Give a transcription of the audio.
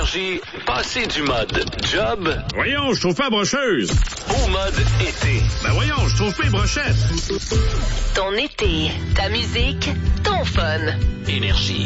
Énergie, passez du mode job. Voyons, je trouve pas brocheuse. Au mode été. Ben voyons, je trouve pas les brochettes. Ton été, ta musique, ton fun. Énergie.